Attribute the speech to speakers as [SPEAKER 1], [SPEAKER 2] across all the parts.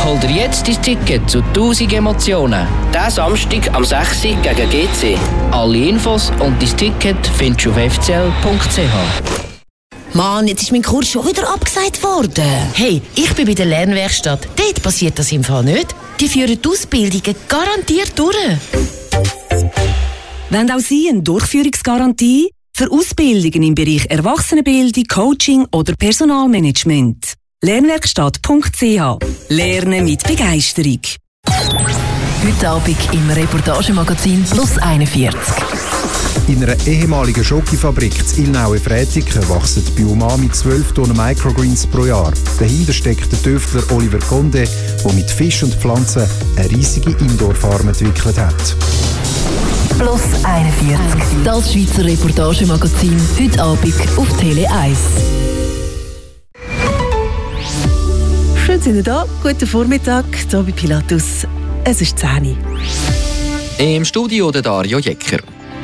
[SPEAKER 1] Hol dir jetzt dein Ticket zu 1000 Emotionen. Diesen Samstag am 6. gegen GC. Alle Infos und dein Ticket findest du auf fcl.ch.
[SPEAKER 2] Mann, jetzt ist mein Kurs schon wieder abgesagt worden. Hey, ich bin bei der Lernwerkstatt. Dort passiert das im Fall nicht. Die führen die Ausbildungen garantiert durch.
[SPEAKER 3] Wollen auch Sie eine Durchführungsgarantie? Für Ausbildungen im Bereich Erwachsenenbildung, Coaching oder Personalmanagement. Lernwerkstatt.ch. Lernen mit Begeisterung.
[SPEAKER 4] Heute Abend im Reportagemagazin Plus 41.
[SPEAKER 5] In einer ehemaligen Schokofabrik in Ilnaue-Frätiken wachsen bei Umami 12 Tonnen Microgreens pro Jahr. Dahinter steckt der Tüftler Oliver Conde, der mit Fisch und Pflanzen eine riesige Indoor-Farm entwickelt hat.
[SPEAKER 4] Plus 41. Das Schweizer Reportagemagazin heute Abend auf Tele 1.
[SPEAKER 6] Schön sind Sie da. Guten Vormittag, hier bei Pilatus. Es ist 10 Uhr.
[SPEAKER 7] Im Studio der Dario Jecker.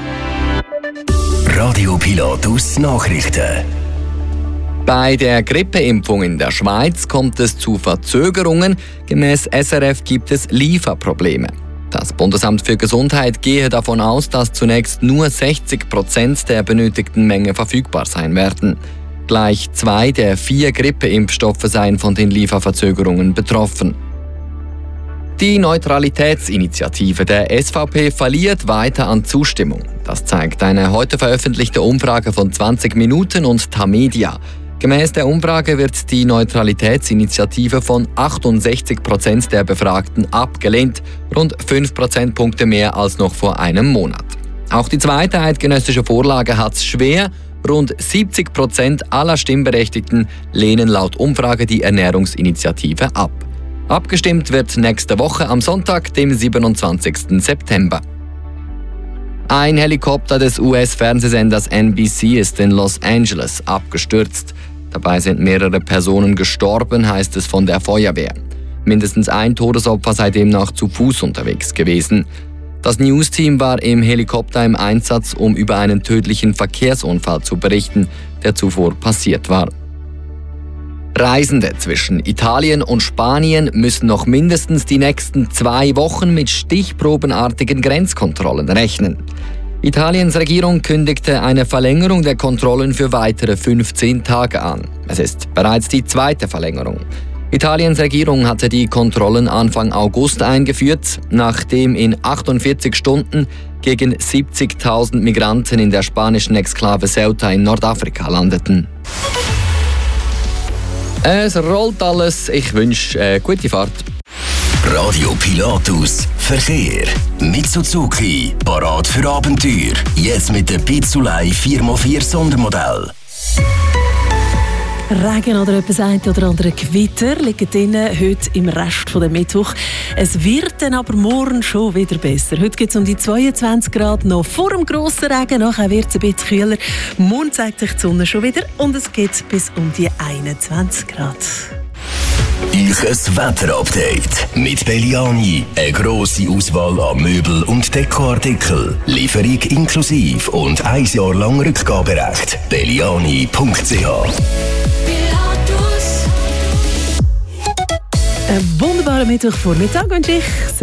[SPEAKER 8] Radio Pilatus Nachrichten.
[SPEAKER 7] Bei der Grippeimpfung in der Schweiz kommt es zu Verzögerungen. Gemäss SRF gibt es Lieferprobleme. Das Bundesamt für Gesundheit gehe davon aus, dass zunächst nur 60% der benötigten Menge verfügbar sein werden. Gleich 2 der 4 Grippeimpfstoffe seien von den Lieferverzögerungen betroffen. Die Neutralitätsinitiative der SVP verliert weiter an Zustimmung. Das zeigt eine heute veröffentlichte Umfrage von 20 Minuten und Tamedia. Gemäß der Umfrage wird die Neutralitätsinitiative von 68% der Befragten abgelehnt, rund 5 Prozentpunkte mehr als noch vor einem Monat. Auch die zweite eidgenössische Vorlage hat es schwer. Rund 70% aller Stimmberechtigten lehnen laut Umfrage die Ernährungsinitiative ab. Abgestimmt wird nächste Woche am Sonntag, dem 27. September. Ein Helikopter des US-Fernsehsenders NBC ist in Los Angeles abgestürzt. Dabei sind mehrere Personen gestorben, heißt es von der Feuerwehr. Mindestens ein Todesopfer sei demnach zu Fuß unterwegs gewesen. Das News-Team war im Helikopter im Einsatz, um über einen tödlichen Verkehrsunfall zu berichten, der zuvor passiert war. Reisende zwischen Italien und Spanien müssen noch mindestens die nächsten 2 Wochen mit stichprobenartigen Grenzkontrollen rechnen. Italiens Regierung kündigte eine Verlängerung der Kontrollen für weitere 15 Tage an. Es ist bereits die 2. Verlängerung. Italiens Regierung hatte die Kontrollen Anfang August eingeführt, nachdem in 48 Stunden gegen 70.000 Migranten in der spanischen Exklave Ceuta in Nordafrika landeten. Es rollt alles. Ich wünsche gute Fahrt.
[SPEAKER 8] Radio Pilatus Verkehr. Mitsuzuki, parat für Abenteuer. Jetzt mit dem Pizzulei 4x4 Sondermodell.
[SPEAKER 6] Regen oder etwas oder andere Gewitter liegen drinnen heute im Rest von dem Mittwoch. Es wird dann aber morgen schon wieder besser. Heute geht es um die 22 Grad noch vor dem grossen Regen. Nachher wird es ein bisschen kühler. Morgen zeigt sich die Sonne schon wieder und es geht bis um die 21 Grad.
[SPEAKER 8] Euch ein Wetterupdate mit Belliani. Eine grosse Auswahl an Möbel- und Dekoartikeln. Lieferung inklusive und 1 Jahr lang Rückgaberecht. Belliani.ch.
[SPEAKER 6] Einen wunderbaren Mittwochvormittag wünsche ich.